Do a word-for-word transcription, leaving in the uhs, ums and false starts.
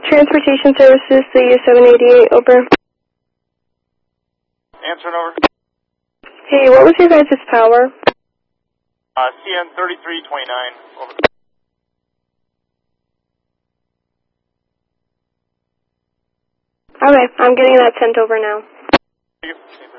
Transportation Services, C U seven eighty-eight, over. Answering over. Hey, what was your guys' power? Uh, C N thirty-three twenty-nine, over. Okay, I'm getting that sent over now. Thank you.